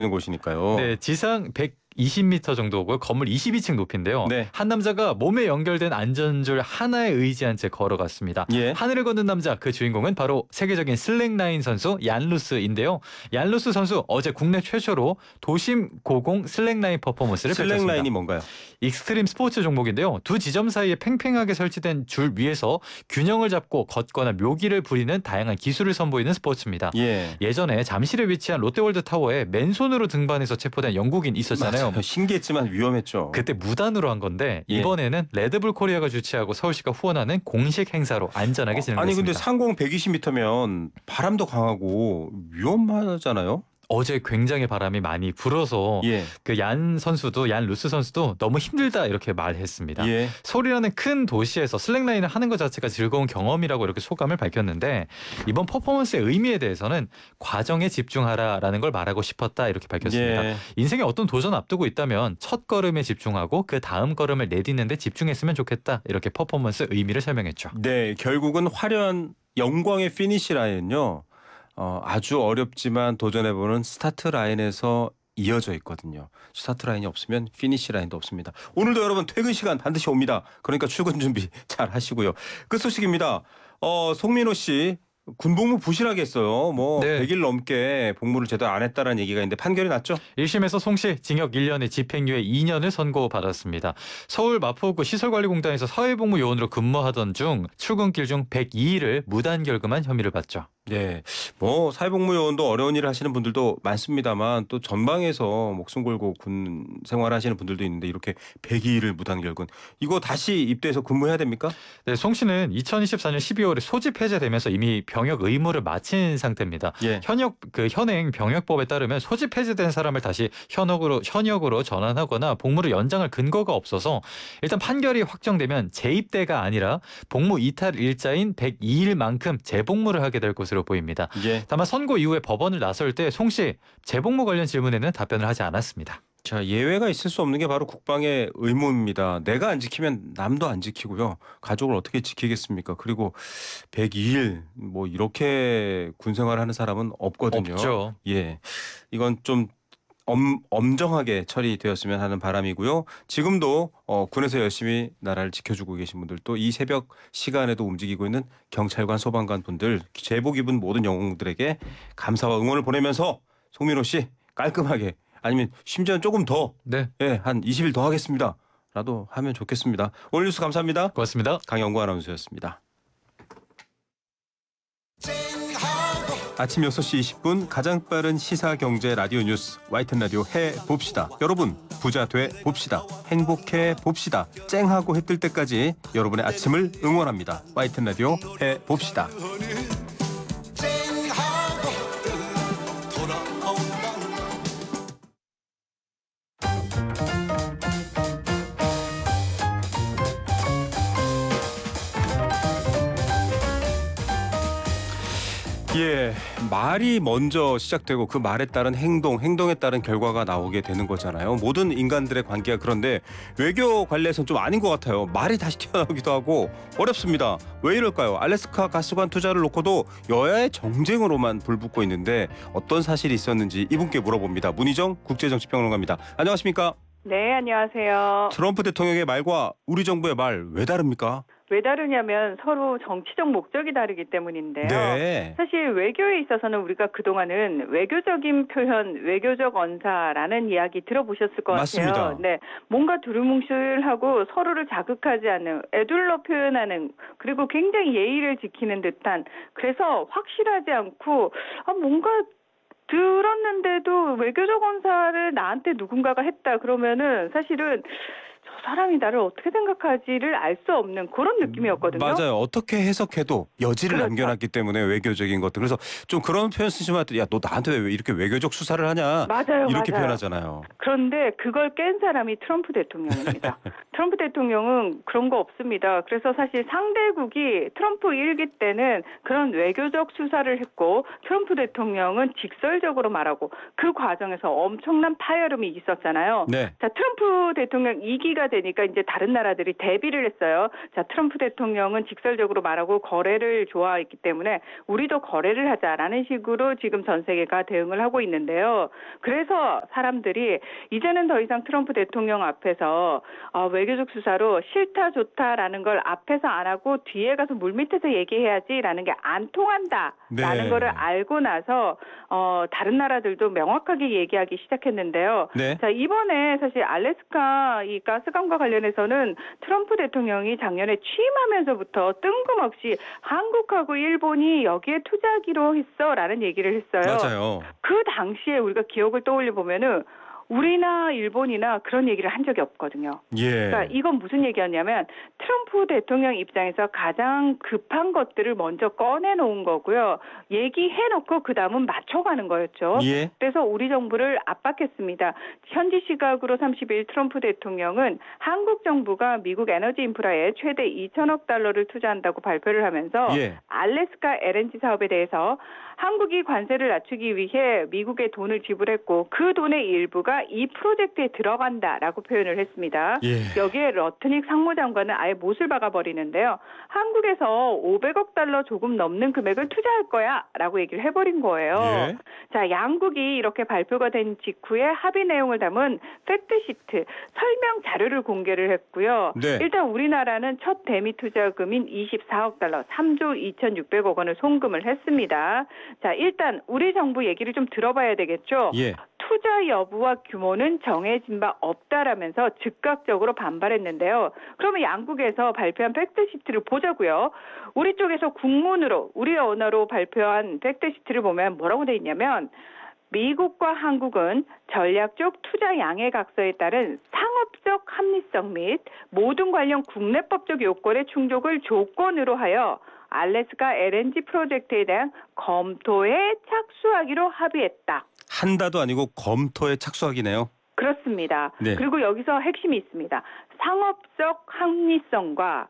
곳이니까요. 네, 지상 120m 정도고요. 건물 22층 높이인데요. 네. 한 남자가 몸에 연결된 안전줄 하나에 의지한 채 걸어갔습니다. 예. 하늘을 걷는 남자, 그 주인공은 바로 세계적인 슬랙라인 선수 얀 루스인데요. 얀 루스 선수 어제 국내 최초로 도심 고공 슬랙라인 퍼포먼스를 펼쳤습니다. 슬랙라인이 뭔가요? 익스트림 스포츠 종목인데요. 두 지점 사이에 팽팽하게 설치된 줄 위에서 균형을 잡고 걷거나 묘기를 부리는 다양한 기술을 선보이는 스포츠입니다. 예. 예전에 잠실에 위치한 롯데월드 타워에 맨손으로 등반해서 체포된 영국인 있었잖아요. 맞아요. 신기했지만 위험했죠. 그때 무단으로 한 건데 이번에는 레드불 코리아가 주최하고 서울시가 후원하는 공식 행사로 안전하게 진행됐습니다. 아니 근데 상공 120m면 바람도 강하고 위험하잖아요. 어제 굉장히 바람이 많이 불어서 예. 그 얀 루스 선수도 너무 힘들다 이렇게 말했습니다. 예. 서울이라는 큰 도시에서 슬랙라인을 하는 것 자체가 즐거운 경험이라고 이렇게 소감을 밝혔는데 이번 퍼포먼스의 의미에 대해서는 과정에 집중하라라는 걸 말하고 싶었다 이렇게 밝혔습니다. 예. 인생에 어떤 도전 앞두고 있다면 첫 걸음에 집중하고 그 다음 걸음을 내딛는 데 집중했으면 좋겠다 이렇게 퍼포먼스 의미를 설명했죠. 네, 결국은 화려한 영광의 피니시 라인은요. 아주 어렵지만 도전해보는 스타트 라인에서 이어져 있거든요. 스타트 라인이 없으면 피니시 라인도 없습니다. 오늘도 여러분 퇴근 시간 반드시 옵니다. 그러니까 출근 준비 잘 하시고요. 끝 소식입니다. 송민호 씨 군복무 부실하게 했어요. 네. 100일 넘게 복무를 제대로 안 했다는 얘기가 있는데 판결이 났죠? 1심에서 송 씨 징역 1년에 집행유예 2년을 선고받았습니다. 서울 마포구 시설관리공단에서 사회복무 요원으로 근무하던 중 출근길 중 102일을 무단 결금한 혐의를 받죠. 네, 사회복무 요원도 어려운 일을 하시는 분들도 많습니다만 또 전방에서 목숨 걸고 군 생활하시는 분들도 있는데 이렇게 102일을 무단 결근 이거 다시 입대해서 근무해야 됩니까? 네, 송 씨는 2024년 12월에 소집 해제되면서 이미 병역 의무를 마친 상태입니다. 예. 현행 병역법에 따르면 소집 해제된 사람을 다시 현역으로 전환하거나 복무를 연장할 근거가 없어서 일단 판결이 확정되면 재입대가 아니라 복무 이탈 일자인 102일만큼 재복무를 하게 될 것으로 보입니다. 예. 다만 선고 이후에 법원을 나설 때 송 씨 재복무 관련 질문에는 답변을 하지 않았습니다. 자, 예외가 있을 수 없는 게 바로 국방의 의무입니다. 내가 안 지키면 남도 안 지키고요. 가족을 어떻게 지키겠습니까? 그리고 102일 이렇게 군 생활하는 사람은 없거든요. 없죠. 예. 이건 좀 엄정하게 처리되었으면 하는 바람이고요. 지금도 군에서 열심히 나라를 지켜주고 계신 분들 또 이 새벽 시간에도 움직이고 있는 경찰관 소방관 분들 제복 입은 모든 영웅들에게 감사와 응원을 보내면서 송민호 씨 깔끔하게 아니면 심지어는 조금 더 네. 한 20일 더 하겠습니다. 라도 하면 좋겠습니다. 오늘 뉴스 감사합니다. 고맙습니다. 강영구 아나운서였습니다. 아침 6시 20분 가장 빠른 시사 경제 라디오 뉴스 YTN 라디오 해봅시다. 여러분 부자 돼 봅시다. 행복해 봅시다. 쨍하고 해 뜰 때까지 여러분의 아침을 응원합니다. YTN 라디오 해봅시다. 예, 말이 먼저 시작되고 그 말에 따른 행동에 따른 결과가 나오게 되는 거잖아요. 모든 인간들의 관계가 그런데 외교 관례에서는 좀 아닌 것 같아요. 말이 다시 튀어나오기도 하고 어렵습니다. 왜 이럴까요? 알래스카 가스관 투자를 놓고도 여야의 정쟁으로만 불붙고 있는데 어떤 사실이 있었는지 이분께 물어봅니다. 문희정 국제정치평론가입니다. 안녕하십니까? 네, 안녕하세요. 트럼프 대통령의 말과 우리 정부의 말 왜 다릅니까? 왜 다르냐면 서로 정치적 목적이 다르기 때문인데요. 네. 사실 외교에 있어서는 우리가 그동안은 외교적인 표현, 외교적 언사라는 이야기 들어보셨을 것 같아요. 맞습니다. 네, 뭔가 두루뭉실하고 서로를 자극하지 않는, 애둘러 표현하는, 그리고 굉장히 예의를 지키는 듯한, 그래서 확실하지 않고 뭔가 들었는데도 외교적 언사를 나한테 누군가가 했다 그러면은 사실은 저 사람이 나를 어떻게 생각하지를 알 수 없는 그런 느낌이었거든요. 맞아요. 어떻게 해석해도 여지를 그렇죠. 남겨놨기 때문에 외교적인 것들. 그래서 좀 그런 표현 쓰시면 야, 너 나한테 왜 이렇게 외교적 수사를 하냐. 맞아요. 이렇게 맞아요. 표현하잖아요. 그런데 그걸 깬 사람이 트럼프 대통령입니다. 트럼프 대통령은 그런 거 없습니다. 그래서 사실 상대국이 트럼프 일기 때는 그런 외교적 수사를 했고 트럼프 대통령은 직설적으로 말하고 그 과정에서 엄청난 파열음이 있었잖아요. 네. 자, 트럼프 대통령 2기가 되니까 이제 다른 나라들이 대비를 했어요. 자, 트럼프 대통령은 직설적으로 말하고 거래를 좋아했기 때문에 우리도 거래를 하자라는 식으로 지금 전 세계가 대응을 하고 있는데요. 그래서 사람들이 이제는 더 이상 트럼프 대통령 앞에서 외교적 수사로 싫다 좋다라는 걸 앞에서 안 하고 뒤에 가서 물밑에서 얘기해야지라는 게 안 통한다라는 네. 거를 알고 나서 다른 나라들도 명확하게 얘기하기 시작했는데요. 네. 자, 이번에 사실 알래스카 이 가스관과 관련해서는 트럼프 대통령이 작년에 취임하면서부터 뜬금없이 한국하고 일본이 여기에 투자하기로 했어라는 얘기를 했어요. 맞아요. 그 당시에 우리가 기억을 떠올려 보면은 우리나 일본이나 그런 얘기를 한 적이 없거든요. 예. 그러니까 이건 무슨 얘기였냐면 트럼프 대통령 입장에서 가장 급한 것들을 먼저 꺼내놓은 거고요. 얘기해놓고 그 다음은 맞춰가는 거였죠. 예. 그래서 우리 정부를 압박했습니다. 현지 시각으로 30일 트럼프 대통령은 한국 정부가 미국 에너지 인프라에 최대 2천억 달러를 투자한다고 발표를 하면서 예. 알래스카 LNG 사업에 대해서 한국이 관세를 낮추기 위해 미국에 돈을 지불했고 그 돈의 일부가 이 프로젝트에 들어간다라고 표현을 했습니다. 예. 여기에 러트닉 상무장관은 아예 못을 박아버리는데요. 한국에서 500억 달러 조금 넘는 금액을 투자할 거야 라고 얘기를 해버린 거예요. 예. 자, 양국이 이렇게 발표가 된 직후에 합의 내용을 담은 팩트시트 설명 자료를 공개를 했고요. 네. 일단 우리나라는 첫 대미 투자금인 24억 달러 3조 2,600억 원을 송금을 했습니다. 자, 일단 우리 정부 얘기를 좀 들어봐야 되겠죠. 예. 투자 여부와 규모는 정해진 바 없다라면서 즉각적으로 반발했는데요. 그러면 양국에서 발표한 팩트시트를 보자고요. 우리 쪽에서 국문으로 우리 언어로 발표한 팩트시트를 보면 뭐라고 돼 있냐면 미국과 한국은 전략적 투자 양해 각서에 따른 상업적 합리성 및 모든 관련 국내법적 요건의 충족을 조건으로 하여 알래스카 LNG 프로젝트에 대한 검토에 착수하기로 합의했다. 한다도 아니고 검토에 착수하기네요. 그렇습니다. 네. 그리고 여기서 핵심이 있습니다. 상업적 합리성과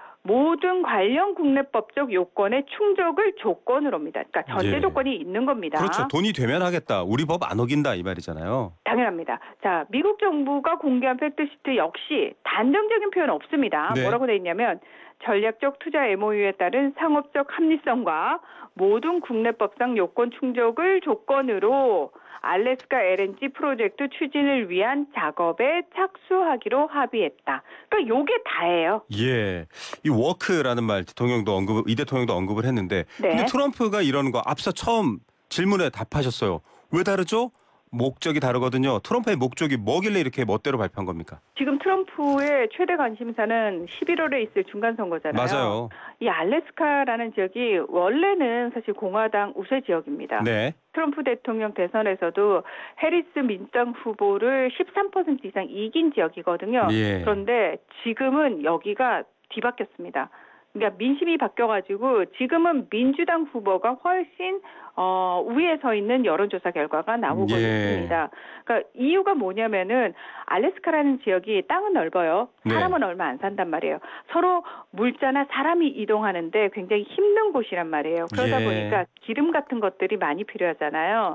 모든 관련 국내법적 요건의 충족을 조건으로입니다. 그러니까 전제 예. 조건이 있는 겁니다. 그렇죠. 돈이 되면 하겠다. 우리 법 안 어긴다 이 말이잖아요. 당연합니다. 자, 미국 정부가 공개한 팩트시트 역시 단정적인 표현 없습니다. 네. 뭐라고 돼 있냐면 전략적 투자 MOU에 따른 상업적 합리성과 모든 국내법상 요건 충족을 조건으로 알래스카 LNG 프로젝트 추진을 위한 작업에 착수하기로 합의했다. 그러니까 요게 다예요. 예. 이 워크라는 말 이 대통령도 언급을 했는데 네. 근데 트럼프가 이러는 거 앞서 처음 질문에 답하셨어요. 왜 다르죠? 목적이 다르거든요. 트럼프의 목적이 뭐길래 이렇게 멋대로 발표한 겁니까? 지금 트럼프의 최대 관심사는 11월에 있을 중간선거잖아요. 맞아요. 이 알래스카라는 지역이 원래는 사실 공화당 우세 지역입니다. 네. 트럼프 대통령 대선에서도 해리스 민주당 후보를 13% 이상 이긴 지역이거든요. 예. 그런데 지금은 여기가 뒤바뀌었습니다. 그러니까 민심이 바뀌어가지고 지금은 민주당 후보가 훨씬 우위에 서 있는 여론조사 결과가 나오고 예. 있습니다. 그러니까 이유가 뭐냐면은 알래스카라는 지역이 땅은 넓어요. 사람은 네. 얼마 안 산단 말이에요. 서로 물자나 사람이 이동하는데 굉장히 힘든 곳이란 말이에요. 그러다 예. 보니까 기름 같은 것들이 많이 필요하잖아요.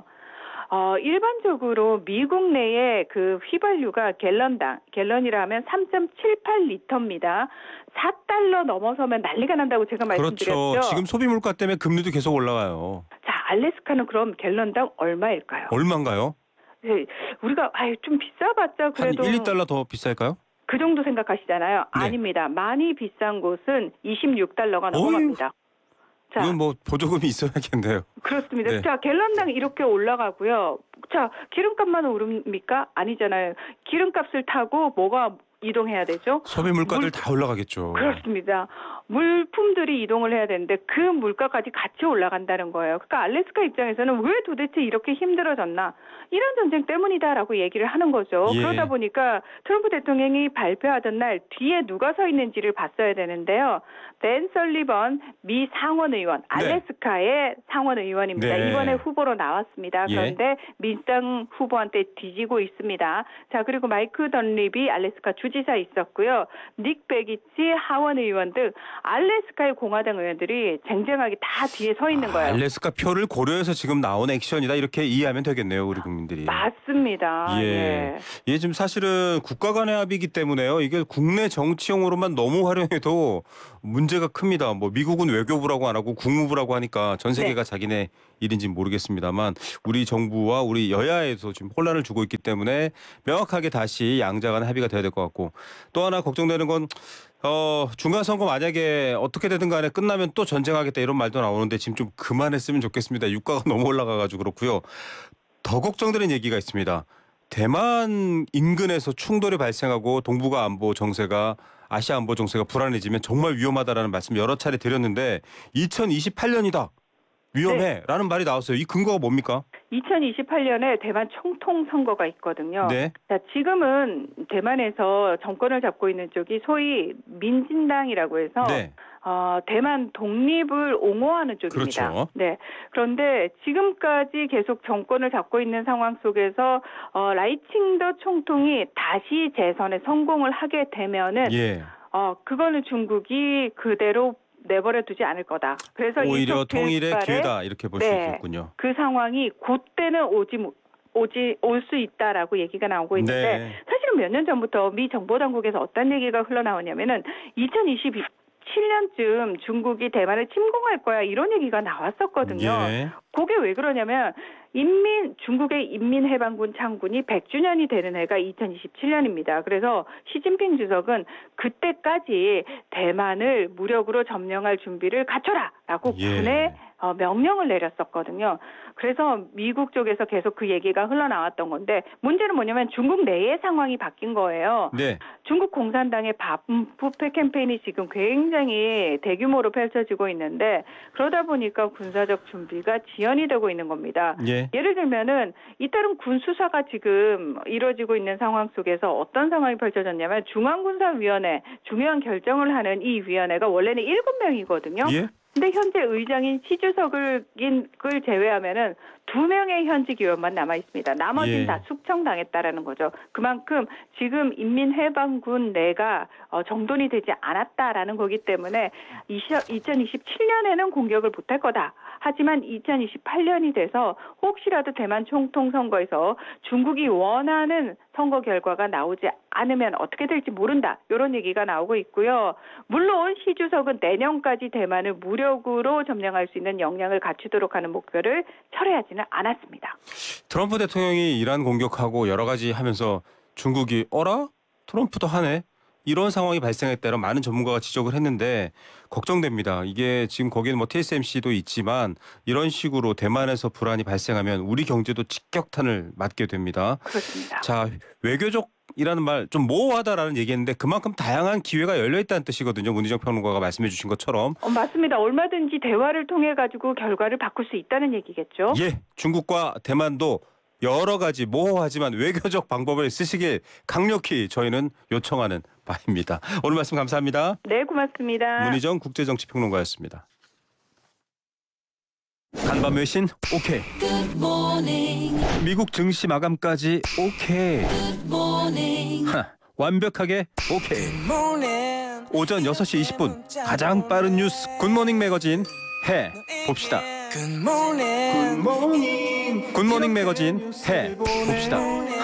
일반적으로 미국 내에 그 휘발유가 갤런이라 하면 3.78리터입니다. 4달러 넘어서면 난리가 난다고 제가 말씀드렸죠. 그렇죠. 지금 소비 물가 때문에 금리도 계속 올라가요. 자, 알래스카는 그럼 갤런당 얼마일까요? 얼마인가요? 네, 우리가 좀 비싸봤자 한 그래도 1, 2달러 더 비쌀까요? 그 정도 생각하시잖아요. 네. 아닙니다. 많이 비싼 곳은 26달러가 넘어갑니다. 자, 이건 뭐 보조금이 있어야겠네요. 그렇습니다. 네. 자, 갤런당 이렇게 올라가고요. 자, 기름값만 오릅니까? 아니잖아요. 기름값을 타고 뭐가 이동해야 되죠? 소비 물가들 다 올라가겠죠. 그렇습니다. 물품들이 이동을 해야 되는데 그 물가까지 같이 올라간다는 거예요. 그러니까 알래스카 입장에서는 왜 도대체 이렇게 힘들어졌나? 이런 전쟁 때문이다라고 얘기를 하는 거죠. 예. 그러다 보니까 트럼프 대통령이 발표하던 날 뒤에 누가 서 있는지를 봤어야 되는데요. 벤 설리번 미 상원 의원, 알래스카의 상원 의원입니다. 네. 이번에 후보로 나왔습니다. 예. 그런데 민주당 후보한테 뒤지고 있습니다. 자, 그리고 마이크 던립이 알래스카 주 주지사 있었고요. 닉 베기치 하원 의원 등 알래스카의 공화당 의원들이 쟁쟁하게 다 뒤에 서 있는 거예요. 알래스카 표를 고려해서 지금 나온 액션이다 이렇게 이해하면 되겠네요, 우리 국민들이. 맞습니다. 예. 이게 지금 사실은 국가 간의 합의이기 때문에요. 이게 국내 정치용으로만 너무 활용해도 문제가 큽니다. 뭐 미국은 외교부라고 안 하고 국무부라고 하니까 전 세계가 자기네 일인지 모르겠습니다만 우리 정부와 우리 여야에서 지금 혼란을 주고 있기 때문에 명확하게 다시 양자 간의 합의가 돼야 될 것 같고 또 하나 걱정되는 건 중간 선거 만약에 어떻게 되든 간에 끝나면 또 전쟁하겠다 이런 말도 나오는데 지금 좀 그만했으면 좋겠습니다. 유가가 너무 올라가가지고 그렇고요. 더 걱정되는 얘기가 있습니다. 대만 인근에서 충돌이 발생하고 동북아 안보 정세가 아시아 안보 정세가 불안해지면 정말 위험하다라는 말씀 여러 차례 드렸는데 2028년이다. 위험해라는 말이 나왔어요. 이 근거가 뭡니까? 2028년에 대만 총통 선거가 있거든요. 네. 자, 지금은 대만에서 정권을 잡고 있는 쪽이 소위 민진당이라고 해서 네. 대만 독립을 옹호하는 쪽입니다. 그렇죠. 네. 그런데 지금까지 계속 정권을 잡고 있는 상황 속에서 라이칭더 총통이 다시 재선에 성공을 하게 되면은 예. 그거는 중국이 그대로 내버려 두지 않을 거다. 그래서 오히려 이쪽 통일의 길발에 기회다 이렇게 볼 수 있겠군요. 그 상황이 곧때는 올 수 있다라고 얘기가 나오고 있는데 네. 사실은 몇 년 전부터 미 정보 당국에서 어떤 얘기가 흘러나오냐면은 2027년쯤 중국이 대만을 침공할 거야 이런 얘기가 나왔었거든요. 예. 그게 왜 그러냐면 중국의 인민해방군 창군이 100주년이 되는 해가 2027년입니다. 그래서 시진핑 주석은 그때까지 대만을 무력으로 점령할 준비를 갖춰라라고 군에 명령을 내렸었거든요. 그래서 미국 쪽에서 계속 그 얘기가 흘러나왔던 건데 문제는 뭐냐면 중국 내의 상황이 바뀐 거예요. 네. 중국 공산당의 반부패 캠페인이 지금 굉장히 대규모로 펼쳐지고 있는데 그러다 보니까 군사적 준비가 지연이 되고 있는 겁니다. 예. 예를 들면은 잇따른 군 수사가 지금 이루어지고 있는 상황 속에서 어떤 상황이 펼쳐졌냐면 중앙군사위원회 중요한 결정을 하는 이 위원회가 원래는 7명이거든요. 예. 근데 현재 의장인 시주석을 제외하면은 2명의 현직 의원만 남아 있습니다. 나머지는 다 숙청당했다라는 거죠. 그만큼 지금 인민해방군 내가 정돈이 되지 않았다라는 거기 때문에 2027년에는 공격을 못할 거다. 하지만 2028년이 돼서 혹시라도 대만 총통 선거에서 중국이 원하는 선거 결과가 나오지 않으면 어떻게 될지 모른다. 이런 얘기가 나오고 있고요. 물론 시 주석은 내년까지 대만을 무력으로 점령할 수 있는 역량을 갖추도록 하는 목표를 철회하지는 않았습니다. 트럼프 대통령이 이란 공격하고 여러 가지 하면서 중국이 어라? 트럼프도 하네? 이런 상황이 발생했다는 많은 전문가가 지적을 했는데 걱정됩니다. 이게 지금 거기는 뭐 TSMC도 있지만 이런 식으로 대만에서 불안이 발생하면 우리 경제도 직격탄을 맞게 됩니다. 그렇습니다. 자, 외교적이라는 말 좀 모호하다라는 얘기했는데 그만큼 다양한 기회가 열려 있다는 뜻이거든요. 문희정 평론가가 말씀해 주신 것처럼. 맞습니다. 얼마든지 대화를 통해 가지고 결과를 바꿀 수 있다는 얘기겠죠. 예, 중국과 대만도 여러 가지 모호하지만 외교적 방법을 쓰시길 강력히 저희는 요청하는 바입니다. 오늘 말씀 감사합니다. 네, 고맙습니다. 문희정 국제정치평론가였습니다. 간밤 외신 오케이. 미국 증시 마감까지 오케이. 완벽하게 오케이. 오전 6시 20분 가장 빠른 뉴스 굿모닝 매거진 해 봅시다. 굿모닝 매거진 해 봅시다.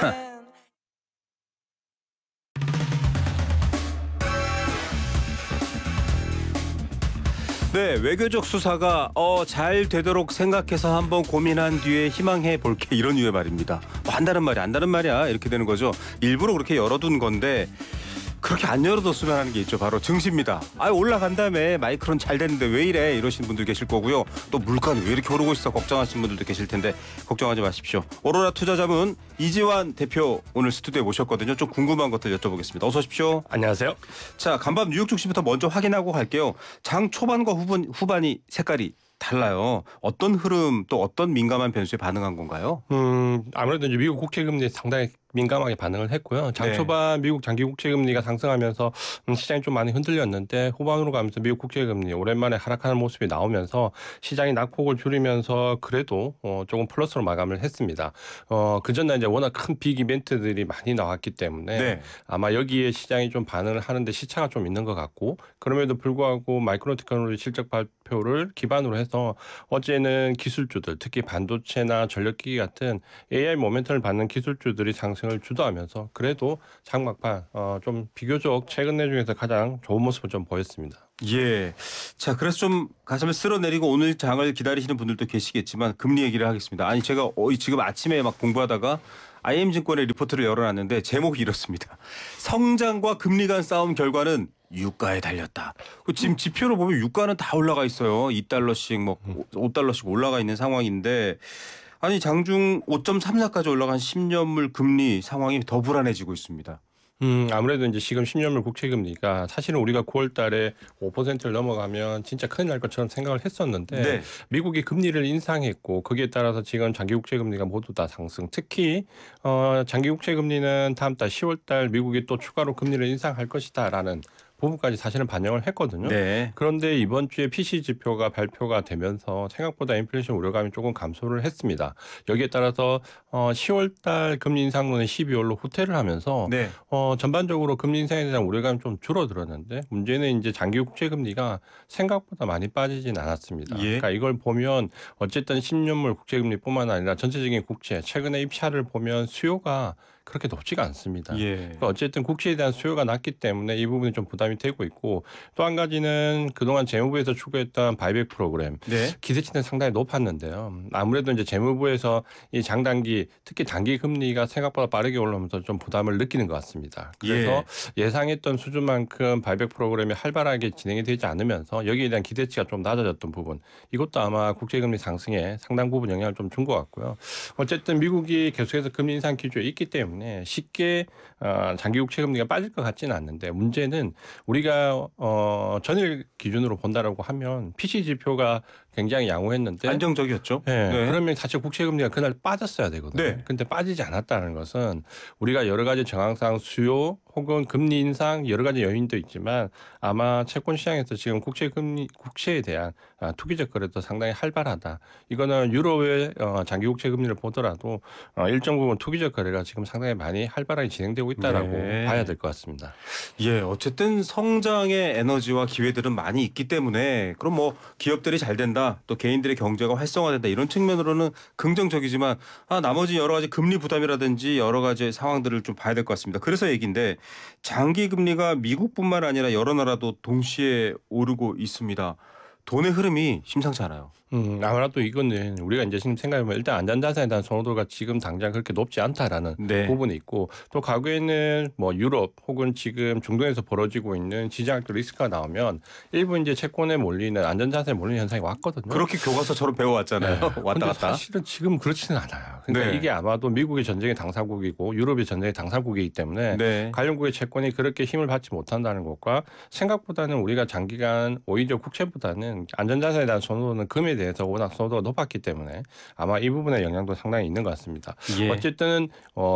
네, 외교적 수사가 잘 되도록 생각해서 한번 고민한 뒤에 희망해 볼게 이런 류의 말입니다. 뭐 한다는 말이 안다는 말이야 이렇게 되는 거죠. 일부러 그렇게 열어둔 건데 그렇게 안 열어뒀으면 하는 게 있죠. 바로 증시입니다. 올라간 다음에 마이크론 잘 됐는데 왜 이래 이러시는 분들 계실 거고요. 또 물가는 왜 이렇게 오르고 있어 걱정하시는 분들도 계실 텐데 걱정하지 마십시오. 오로라 투자자문 이지환 대표 오늘 스튜디오에 모셨거든요. 좀 궁금한 것들 여쭤보겠습니다. 어서 오십시오. 안녕하세요. 자, 간밤 뉴욕 증시부터 먼저 확인하고 갈게요. 장 초반과 후반이 색깔이 달라요. 어떤 흐름 또 어떤 민감한 변수에 반응한 건가요? 아무래도 이제 미국 국채 금리 상당히 민감하게 반응을 했고요. 장 네. 초반 미국 장기 국채 금리가 상승하면서 시장이 좀 많이 흔들렸는데 후반으로 가면서 미국 국채 금리 오랜만에 하락하는 모습이 나오면서 시장이 낙폭을 줄이면서 그래도 조금 플러스로 마감을 했습니다. 그 전날 이제 워낙 큰 빅 이벤트들이 많이 나왔기 때문에 네. 아마 여기에 시장이 좀 반응을 하는데 시차가 좀 있는 것 같고 그럼에도 불구하고 마이크로 테크놀로지 실적 발표를 기반으로 해서 어제는 기술주들 특히 반도체나 전력기기 같은 AI 모멘텀을 받는 기술주들이 상승을 주도하면서 그래도 장막판 좀 비교적 최근 내 중에서 가장 좋은 모습을 좀 보였습니다. 예. 자, 그래서 좀 가슴을 쓸어내리고 오늘 장을 기다리시는 분들도 계시겠지만 금리 얘기를 하겠습니다. 아니 제가 지금 아침에 막 공부하다가 IM증권의 리포트를 열어놨는데 제목이 이렇습니다. 성장과 금리 간 싸움 결과는 유가에 달렸다. 지금 지표로 보면 유가는 다 올라가 있어요. 2달러씩 뭐 5달러씩 올라가 있는 상황인데 아니 장중 5.34까지 올라간 10년물 금리 상황이 더 불안해지고 있습니다. 아무래도 이제 지금 10년물 국채 금리가 사실은 우리가 9월 달에 5%를 넘어가면 진짜 큰일 날 것처럼 생각을 했었는데 네. 미국이 금리를 인상했고 거기에 따라서 지금 장기 국채 금리가 모두 다 상승. 특히 장기 국채 금리는 다음 달 10월 달 미국이 또 추가로 금리를 인상할 것이다라는 부분까지 사실은 반영을 했거든요. 네. 그런데 이번 주에 PCE 지표가 발표가 되면서 생각보다 인플레이션 우려감이 조금 감소를 했습니다. 여기에 따라서 10월 달 금리 인상론은 12월로 후퇴를 하면서 네. 전반적으로 금리 인상에 대한 우려감이 좀 줄어들었는데 문제는 이제 장기 국채 금리가 생각보다 많이 빠지진 않았습니다. 예. 그러니까 이걸 보면 어쨌든 10년물 국채 금리뿐만 아니라 전체적인 국채 최근에 입찰을 보면 수요가 그렇게 높지가 않습니다. 예. 그러니까 어쨌든 국채에 대한 수요가 낮기 때문에 이 부분이 좀 부담이 되고 있고 또 한 가지는 그동안 재무부에서 추구했던 바이백 프로그램 네. 기대치는 상당히 높았는데요. 아무래도 이제 재무부에서 이 장단기 특히 단기 금리가 생각보다 빠르게 올라오면서 좀 부담을 느끼는 것 같습니다. 그래서 예상했던 수준만큼 바이백 프로그램이 활발하게 진행이 되지 않으면서 여기에 대한 기대치가 좀 낮아졌던 부분 이것도 아마 국제금리 상승에 상당 부분 영향을 좀 준 것 같고요. 어쨌든 미국이 계속해서 금리 인상 기조에 있기 때문에 쉽게 장기 국채 금리가 빠질 것 같지는 않는데 문제는 우리가 전일 기준으로 본다라고 하면 PC 지표가 굉장히 양호했는데 안정적이었죠. 네, 네. 그러면 사실 국채 금리가 그날 빠졌어야 되거든요. 네. 근데 빠지지 않았다는 것은 우리가 여러 가지 정황상 수요 혹은 금리 인상 여러 가지 요인도 있지만 아마 채권 시장에서 지금 국채에 대한 투기적 거래도 상당히 활발하다. 이거는 유럽의 장기 국채 금리를 보더라도 일정 부분 투기적 거래가 지금 상당히 많이 활발하게 진행되고 있다라고 네. 봐야 될 것 같습니다. 예, 어쨌든 성장의 에너지와 기회들은 많이 있기 때문에 그럼 뭐 기업들이 잘 된다, 또 개인들의 경제가 활성화된다 이런 측면으로는 긍정적이지만 나머지 여러 가지 금리 부담이라든지 여러 가지 상황들을 좀 봐야 될 것 같습니다. 그래서 얘기인데 장기 금리가 미국뿐만 아니라 여러 나라도 동시에 오르고 있습니다. 돈의 흐름이 심상치 않아요. 아무래도 이거는 우리가 이제 지금 생각해보면 일단 안전자산에 대한 선호도가 지금 당장 그렇게 높지 않다라는 네. 부분이 있고 또 과거에는 뭐 유럽 혹은 지금 중동에서 벌어지고 있는 지정학적 리스크가 나오면 일부 이제 채권에 몰리는 안전자산에 몰리는 현상이 왔거든요. 그렇게 교과서처럼 배워왔잖아요. 네. 왔다 근데 갔다. 사실은 지금 그렇지는 않아요. 그러니까 네. 이게 아마도 미국의 전쟁의 당사국이고 유럽의 전쟁의 당사국이기 때문에 네. 관련국의 채권이 그렇게 힘을 받지 못한다는 것과 생각보다는 우리가 장기간 오히려 국채보다는 안전자산에 대한 선호도는 금에 대해서 워낙 선호도가 높았기 때문에 아마 이 부분의 영향도 상당히 있는 것 같습니다. 예. 어쨌든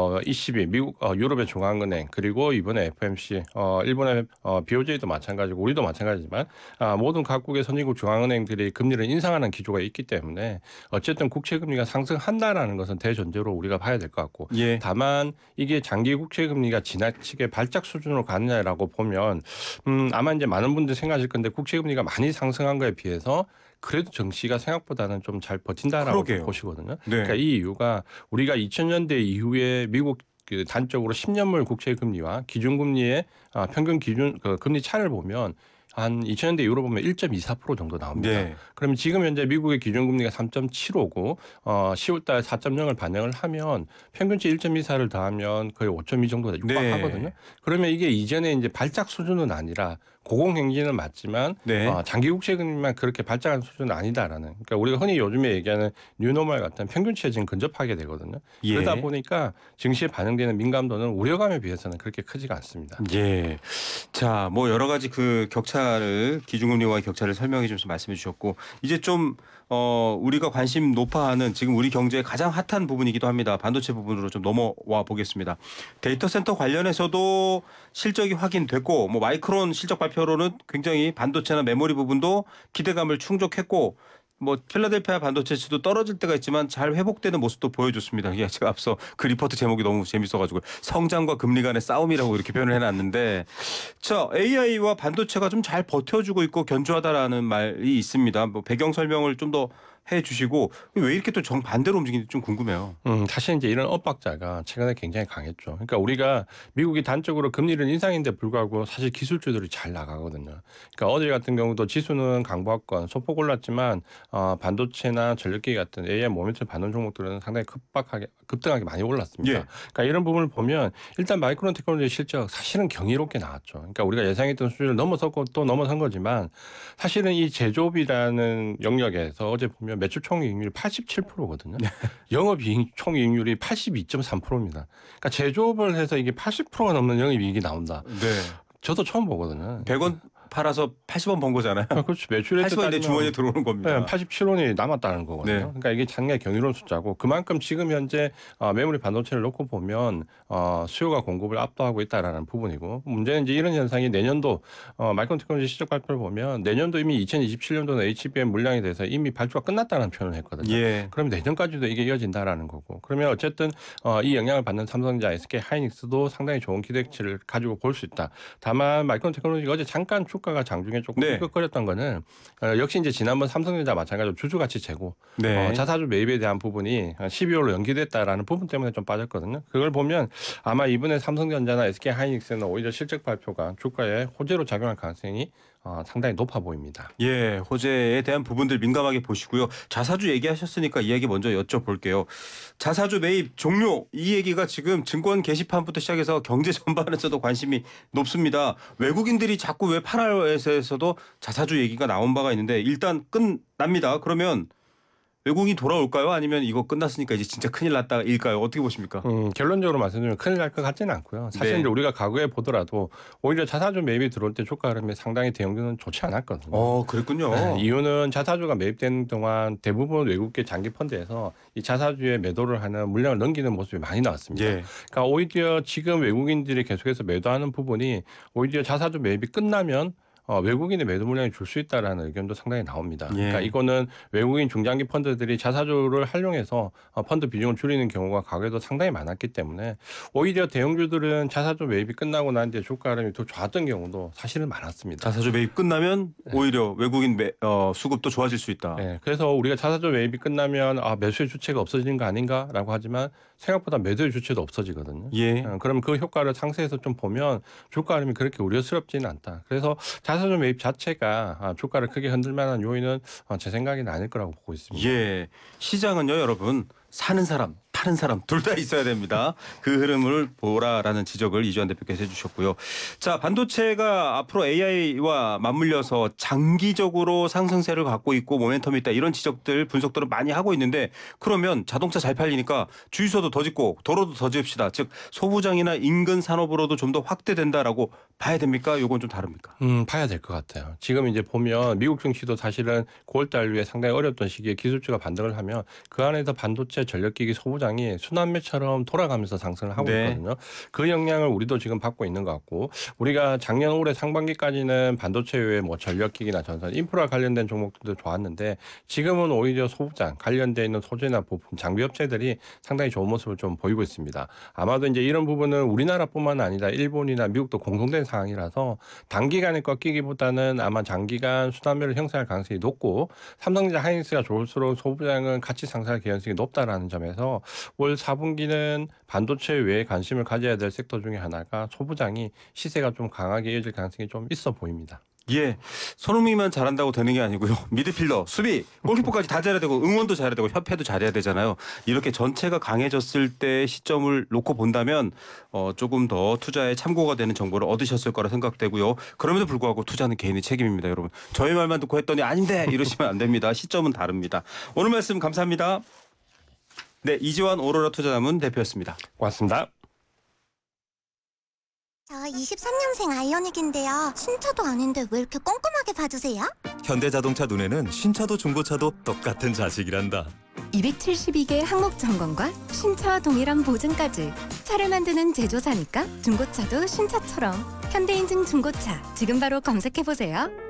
ECB 미국 유럽의 중앙은행 그리고 이번에 FMC 일본의 BOJ도 마찬가지고 우리도 마찬가지지만 모든 각국의 선진국 중앙은행들이 금리를 인상하는 기조가 있기 때문에 어쨌든 국채 금리가 상승한다라는 것은 대전제로 우리가 봐야 될 것 같고 예. 다만 이게 장기 국채 금리가 지나치게 발작 수준으로 가느냐라고 보면 아마 이제 많은 분들이 생각하실 건데 국채 금리가 많이 상승한 거에 비해서 그래도 정시가 생각보다는 좀 잘 버틴다라고 그러게요. 보시거든요. 네. 그러니까 이 이유가 우리가 2000년대 이후에 미국 그 단적으로 10년물 국채 금리와 기준금리의 평균 기준 금리 차를 보면 한 2000년대 이후로 보면 1.24% 정도 나옵니다. 네. 그러면 지금 현재 미국의 기준금리가 3.75고 10월 달 4.0을 반영을 하면 평균치 1.24를 더하면 거의 5.2 정도 육박하거든요. 네. 그러면 이게 이전에 이제 발작 수준은 아니라 고공행진은 맞지만 네. 장기 국채 금리만 그렇게 발작한 수준은 아니다라는. 그러니까 우리가 흔히 요즘에 얘기하는 뉴노멀 같은 평균치에 지금 근접하게 되거든요. 예. 그러다 보니까 증시에 반영되는 민감도는 우려감에 비해서는 그렇게 크지가 않습니다. 예. 자, 뭐 여러 가지 그 격차 격차를 기준금리와의 격차를 설명해 주면서 말씀해 주셨고 이제 좀 우리가 관심 높아하는 지금 우리 경제의 가장 핫한 부분이기도 합니다. 반도체 부분으로 좀 넘어와 보겠습니다. 데이터 센터 관련해서도 실적이 확인됐고 뭐 마이크론 실적 발표로는 굉장히 반도체나 메모리 부분도 기대감을 충족했고 뭐 필라델피아 반도체도 떨어질 때가 있지만 잘 회복되는 모습도 보여줬습니다. 예, 제가 앞서 그 리포트 제목이 너무 재밌어가지고 성장과 금리 간의 싸움이라고 이렇게 표현을 해놨는데 자 AI와 반도체가 좀 잘 버텨주고 있고 견조하다라는 말이 있습니다. 뭐 배경 설명을 좀 더 해주시고 왜 이렇게 또 정반대로 움직이는지 좀 궁금해요. 사실 이제 이런 엇박자가 최근에 굉장히 강했죠. 그러니까 우리가 미국이 단적으로 금리를 인상인데 불구하고 사실 기술주들이 잘 나가거든요. 그러니까 어제 같은 경우도 지수는 강보합권 소폭 올랐지만 반도체나 전력기기 같은 AI 모멘텀 반응 종목들은 상당히 급등하게 많이 올랐습니다. 예. 그러니까 이런 부분을 보면 일단 마이크론 테크놀로지 실적 사실은 경이롭게 나왔죠. 그러니까 우리가 예상했던 수준을 넘어섰고 또 넘어선 거지만 사실은 이 제조업이라는 영역에서 어제 보면 매출 총이익률이 87%거든요. 영업이익 총이익률이 82.3%입니다. 그러니까 제조업을 해서 이게 80%가 넘는 영업이익이 나온다. 네. 저도 처음 보거든요. 100원 팔아서 80원 번 거잖아요. 그렇죠. 매출에 80원 이제 주머니에 들어오는 겁니다. 네, 87원이 남았다는 거거든요. 네. 그러니까 이게 상당히 경이로운 숫자고 그만큼 지금 현재 메모리 반도체를 놓고 보면 수요가 공급을 압도하고 있다라는 부분이고 문제는 이제 이런 현상이 내년도 마이크론 테크놀로지 실적 발표를 보면 내년도 이미 2027년도는 HBM 물량에 대해서 이미 발주가 끝났다는 표현을 했거든요. 예. 그럼 내년까지도 이게 이어진다라는 거고 그러면 어쨌든 이 영향을 받는 삼성전자, SK 하이닉스도 상당히 좋은 기대치를 가지고 볼 수 있다. 다만 마이크론 테크놀로지가 어제 잠깐 주가가 장중에 조금 네. 삐걱거렸던 거는 역시 이제 지난번 삼성전자 마찬가지로 주주가치 재고 네. 자사주 매입에 대한 부분이 12월로 연기됐다라는 부분 때문에 좀 빠졌거든요. 그걸 보면 아마 이번에 삼성전자나 SK 하이닉스는 오히려 실적 발표가 주가에 호재로 작용할 가능성이 상당히 높아 보입니다. 예, 호재에 대한 부분들 민감하게 보시고요. 자사주 얘기하셨으니까 이 얘기 먼저 여쭤볼게요. 자사주 매입 종료 이 얘기가 지금 증권 게시판부터 시작해서 경제 전반에서도 관심이 높습니다. 외국인들이 자꾸 왜 파라에서도 자사주 얘기가 나온 바가 있는데 일단 끝납니다. 그러면 외국인이 돌아올까요? 아니면 이거 끝났으니까 이제 진짜 큰일 났다일까요? 어떻게 보십니까? 결론적으로 말씀드리면 큰일 날 것 같지는 않고요. 사실 네. 이제 우리가 과거에 보더라도 오히려 자사주 매입이 들어올 때 주가 흐름이 상당히 대형주는 좋지 않았거든요. 그랬군요. 네, 이유는 자사주가 매입되는 동안 대부분 외국계 장기 펀드에서 이 자사주에 매도를 하는 물량을 넘기는 모습이 많이 나왔습니다. 예. 그러니까 오히려 지금 외국인들이 계속해서 매도하는 부분이 오히려 자사주 매입이 끝나면 외국인의 매도 물량이 줄 수 있다라는 의견도 상당히 나옵니다. 예. 그러니까 이거는 외국인 중장기 펀드들이 자사주를 활용해서 펀드 비중을 줄이는 경우가 과거에도 상당히 많았기 때문에 오히려 대형주들은 자사주 매입이 끝나고 난 뒤에 주가 흐름이 더 좋았던 경우도 사실은 많았습니다. 자사주 매입 끝나면 오히려 외국인 수급도 좋아질 수 있다. 네, 그래서 우리가 자사주 매입이 끝나면 매수의 주체가 없어지는 거 아닌가라고 하지만 생각보다 매도의 주체도 없어지거든요. 예. 그럼 그 효과를 상세에서 좀 보면 주가 흐름이 그렇게 우려스럽지는 않다. 그래서 자사주 매입 자체가 주가를 크게 흔들 만한 요인은 제 생각에는 아닐 거라고 보고 있습니다. 예. 시장은요, 여러분. 사는 사람, 파는 사람 둘 다 있어야 됩니다. 그 흐름을 보라라는 지적을 이주환 대표께서 해주셨고요. 자, 반도체가 앞으로 AI와 맞물려서 장기적으로 상승세를 갖고 있고 모멘텀이 있다. 이런 지적들, 분석들을 많이 하고 있는데 그러면 자동차 잘 팔리니까 주유소도 더 짓고 도로도 더 지읍시다. 즉 소부장이나 인근 산업으로도 좀 더 확대된다라고 봐야 됩니까? 이건 좀 다릅니까? 봐야 될 것 같아요. 지금 이제 보면 미국 증시도 사실은 9월 달에 상당히 어려웠던 시기에 기술주가 반등을 하면 그 안에서 반도체, 전력기기, 소부장이 순환매처럼 돌아가면서 상승을 하고 네. 있거든요. 그 영향을 우리도 지금 받고 있는 것 같고 우리가 작년 올해 상반기까지는 반도체 외에 뭐 전력기기나 전선, 인프라 관련된 종목들도 좋았는데 지금은 오히려 소부장 관련돼 있는 소재나 부품, 장비 업체들이 상당히 좋은 모습을 좀 보이고 있습니다. 아마도 이제 이런 부분은 우리나라뿐만 아니라 일본이나 미국도 공통된 상황이라서 단기간에 꺾이기보다는 아마 장기간 순환매를 형성할 가능성이 높고 삼성전자 하이닉스가 좋을수록 소부장은 같이 상승할 개연성이 높다라는 점에서 올 4분기는 반도체 외에 관심을 가져야 될 섹터 중에 하나가 소부장이 시세가 좀 강하게 이어질 가능성이 좀 있어 보입니다. 예, 손흥민만 잘한다고 되는 게 아니고요. 미드필더, 수비, 골키퍼까지 다 잘해야 되고 응원도 잘해야 되고 협회도 잘해야 되잖아요. 이렇게 전체가 강해졌을 때 시점을 놓고 본다면 조금 더 투자에 참고가 되는 정보를 얻으셨을 거라 생각되고요. 그럼에도 불구하고 투자는 개인의 책임입니다, 여러분. 저희 말만 듣고 했더니 아닌데 이러시면 안 됩니다. 시점은 다릅니다. 오늘 말씀 감사합니다. 네, 이지환 오로라 투자자문 대표였습니다. 고맙습니다. 저 23년생 아이오닉인데요. 신차도 아닌데 왜 이렇게 꼼꼼하게 봐주세요? 현대자동차 눈에는 신차도 중고차도 똑같은 자식이란다. 272개 항목 점검과 신차와 동일한 보증까지. 차를 만드는 제조사니까 중고차도 신차처럼. 현대인증 중고차 지금 바로 검색해보세요.